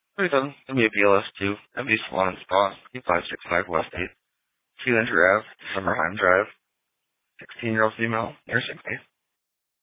37, MBA BLS 2, MD Salon and Spa, E565 West 8, Sealander Ave, Summerheim Drive, 16-year-old female, nursing.